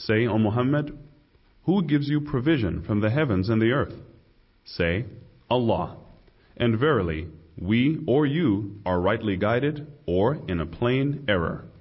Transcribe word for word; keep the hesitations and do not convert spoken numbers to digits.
Say, O Muhammad, who gives you provision from the heavens and the earth? Say, Allah. And verily, we or you are rightly guided or in a plain error.